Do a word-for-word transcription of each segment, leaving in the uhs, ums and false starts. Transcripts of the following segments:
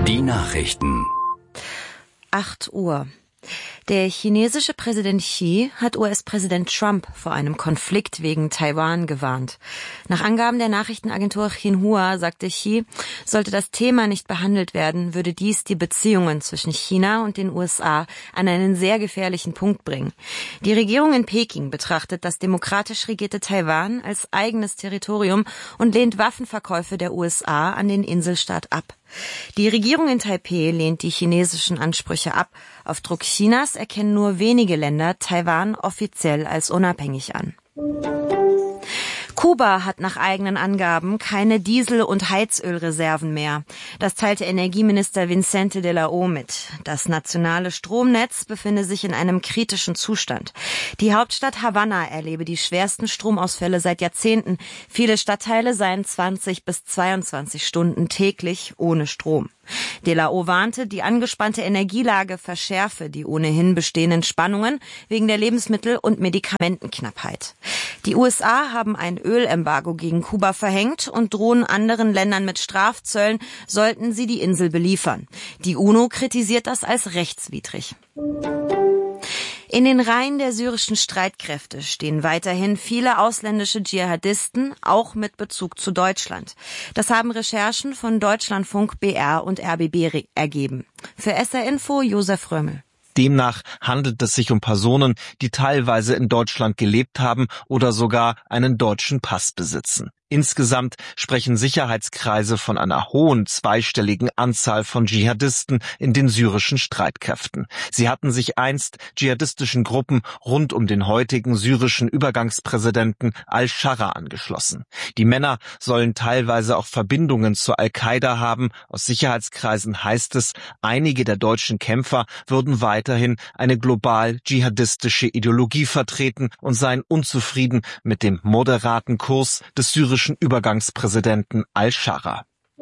Die Nachrichten. acht Uhr. Der chinesische Präsident Xi hat U S-Präsident Trump vor einem Konflikt wegen Taiwan gewarnt. Nach Angaben der Nachrichtenagentur Xinhua sagte Xi, sollte das Thema nicht behandelt werden, würde dies die Beziehungen zwischen China und den U S A an einen sehr gefährlichen Punkt bringen. Die Regierung in Peking betrachtet das demokratisch regierte Taiwan als eigenes Territorium und lehnt Waffenverkäufe der U S A an den Inselstaat ab. Die Regierung in Taipeh lehnt die chinesischen Ansprüche ab. Auf Druck Chinas erkennen nur wenige Länder Taiwan offiziell als unabhängig an. Kuba hat nach eigenen Angaben keine Diesel- und Heizölreserven mehr. Das teilte Energieminister Vicente de la O mit. Das nationale Stromnetz befinde sich in einem kritischen Zustand. Die Hauptstadt Havanna erlebe die schwersten Stromausfälle seit Jahrzehnten. Viele Stadtteile seien zwanzig bis zweiundzwanzig Stunden täglich ohne Strom. De la O warnte, die angespannte Energielage verschärfe die ohnehin bestehenden Spannungen wegen der Lebensmittel- und Medikamentenknappheit. Die U S A haben ein Ölembargo gegen Kuba verhängt und drohen anderen Ländern mit Strafzöllen, sollten sie die Insel beliefern. Die UNO kritisiert das als rechtswidrig. In den Reihen der syrischen Streitkräfte stehen weiterhin viele ausländische Dschihadisten, auch mit Bezug zu Deutschland. Das haben Recherchen von Deutschlandfunk, B R und R B B ergeben. Für S R Info Josef Römmel. Demnach handelt es sich um Personen, die teilweise in Deutschland gelebt haben oder sogar einen deutschen Pass besitzen. Insgesamt sprechen Sicherheitskreise von einer hohen zweistelligen Anzahl von Dschihadisten in den syrischen Streitkräften. Sie hatten sich einst dschihadistischen Gruppen rund um den heutigen syrischen Übergangspräsidenten al-Sharra angeschlossen. Die Männer sollen teilweise auch Verbindungen zur Al-Qaida haben. Aus Sicherheitskreisen heißt es, einige der deutschen Kämpfer würden weiterhin eine global dschihadistische Ideologie vertreten und seien unzufrieden mit dem moderaten Kurs des syrischen Übergangspräsidenten al-Sharra.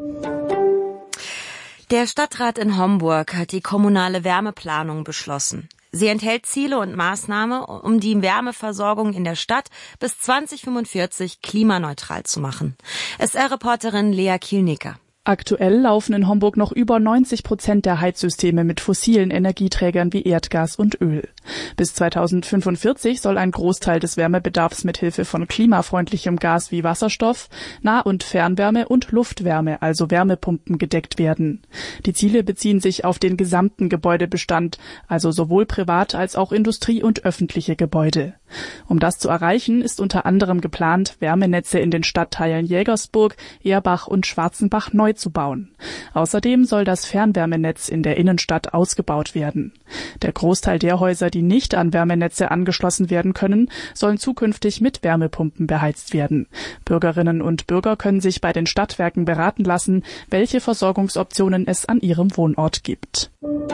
Der Stadtrat in Homburg hat die kommunale Wärmeplanung beschlossen. Sie enthält Ziele und Maßnahmen, um die Wärmeversorgung in der Stadt bis zwanzig fünfundvierzig klimaneutral zu machen. S R-Reporterin Lea Kielnicker. Aktuell laufen in Homburg noch über neunzig Prozent der Heizsysteme mit fossilen Energieträgern wie Erdgas und Öl. Bis zweitausendfünfundvierzig soll ein Großteil des Wärmebedarfs mit Hilfe von klimafreundlichem Gas wie Wasserstoff, Nah- und Fernwärme und Luftwärme, also Wärmepumpen, gedeckt werden. Die Ziele beziehen sich auf den gesamten Gebäudebestand, also sowohl privat als auch Industrie- und öffentliche Gebäude. Um das zu erreichen, ist unter anderem geplant, Wärmenetze in den Stadtteilen Jägersburg, Erbach und Schwarzenbach neu zu bauen. Außerdem soll das Fernwärmenetz in der Innenstadt ausgebaut werden. Der Großteil der Häuser, die nicht an Wärmenetze angeschlossen werden können, sollen zukünftig mit Wärmepumpen beheizt werden. Bürgerinnen und Bürger können sich bei den Stadtwerken beraten lassen, welche Versorgungsoptionen es an ihrem Wohnort gibt.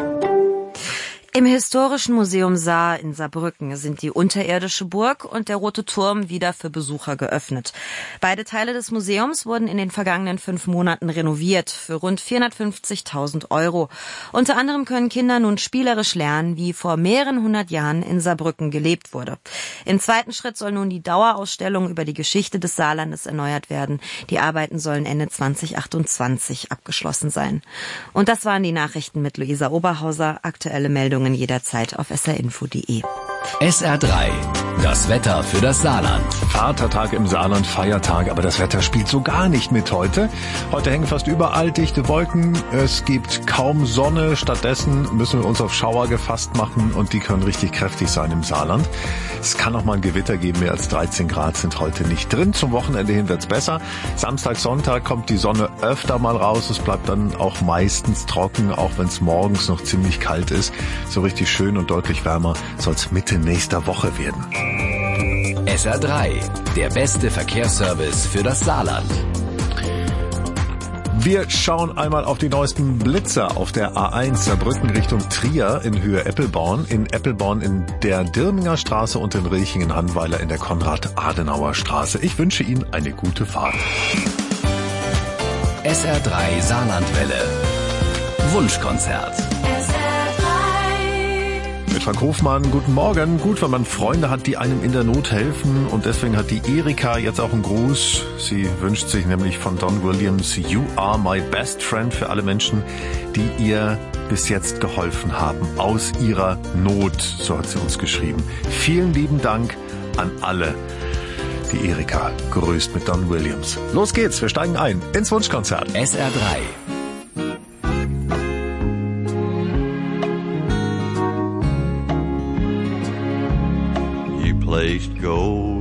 Im Historischen Museum Saar in Saarbrücken sind die unterirdische Burg und der Rote Turm wieder für Besucher geöffnet. Beide Teile des Museums wurden in den vergangenen fünf Monaten renoviert für rund vierhundertfünfzigtausend Euro. Unter anderem können Kinder nun spielerisch lernen, wie vor mehreren hundert Jahren in Saarbrücken gelebt wurde. Im zweiten Schritt soll nun die Dauerausstellung über die Geschichte des Saarlandes erneuert werden. Die Arbeiten sollen Ende zweitausendachtundzwanzig abgeschlossen sein. Und das waren die Nachrichten mit Luisa Oberhauser. Aktuelle Meldungen jederzeit auf s r info punkt d e. S R drei. Das Wetter für das Saarland. Vatertag im Saarland, Feiertag, aber das Wetter spielt so gar nicht mit heute. Heute hängen fast überall dichte Wolken. Es gibt kaum Sonne. Stattdessen müssen wir uns auf Schauer gefasst machen und die können richtig kräftig sein im Saarland. Es kann auch mal ein Gewitter geben. Mehr als dreizehn Grad sind heute nicht drin. Zum Wochenende hin wird's besser. Samstag, Sonntag kommt die Sonne öfter mal raus. Es bleibt dann auch meistens trocken, auch wenn es morgens noch ziemlich kalt ist. So richtig schön und deutlich wärmer soll's Mitte nächster Woche werden. S R drei, der beste Verkehrsservice für das Saarland. Wir schauen einmal auf die neuesten Blitzer auf der A eins Saarbrücken Richtung Trier in Höhe Eppelborn, in Eppelborn in der Dirminger Straße und in Rechingen-Hannweiler in der Konrad-Adenauer-Straße. Ich wünsche Ihnen eine gute Fahrt. S R drei Saarlandwelle. Wunschkonzert. mit Frank Hofmann. Guten Morgen. Gut, wenn man Freunde hat, die einem in der Not helfen. Und deswegen hat die Erika jetzt auch einen Gruß. Sie wünscht sich nämlich von Don Williams You are my best friend für alle Menschen, die ihr bis jetzt geholfen haben aus ihrer Not. So hat sie uns geschrieben. Vielen lieben Dank an alle. Die Erika grüßt mit Don Williams. Los geht's, wir steigen ein ins Wunschkonzert. S R drei. You placed gold